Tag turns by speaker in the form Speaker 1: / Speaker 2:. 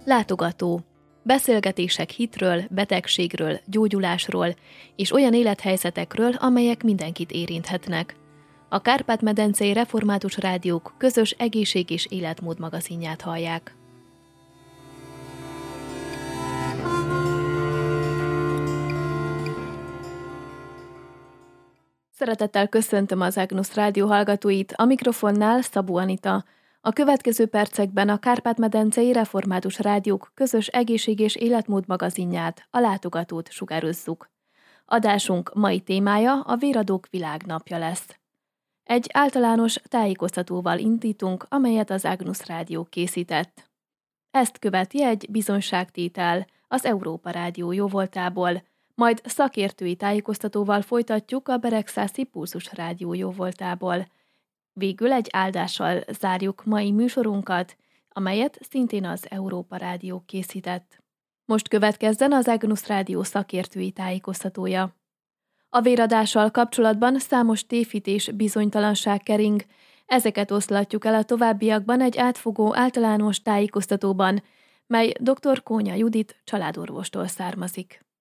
Speaker 1: Látogató. Beszélgetések hitről, betegségről, gyógyulásról és olyan élethelyzetekről, amelyek mindenkit érinthetnek. A Kárpát-medencei Református Rádiók közös egészség- és életmód magazinját hallják. Szeretettel köszöntöm az Agnus Rádió hallgatóit, a mikrofonnál Szabó Anita. A következő percekben a Kárpát-medencei Református Rádiók közös egészség- és életmód magazinját, a Látogatót sugározzuk. Adásunk mai témája a Véradók Világnapja lesz. Egy általános tájékoztatóval indítunk, amelyet az Agnus Rádió készített. Ezt követi egy bizonyságtétel az Európa Rádió jóvoltából, majd szakértői tájékoztatóval folytatjuk a Beregszászi Pulzus Rádió jóvoltából. Végül egy áldással zárjuk mai műsorunkat, amelyet szintén az Európa Rádió készített. Most következzen az Agnus Rádió szakértői tájékoztatója. A véradással kapcsolatban számos tévhit és bizonytalanság kering, ezeket oszlatjuk el a továbbiakban egy átfogó általános tájékoztatóban, mely dr. Kónya Judit családorvostól származik.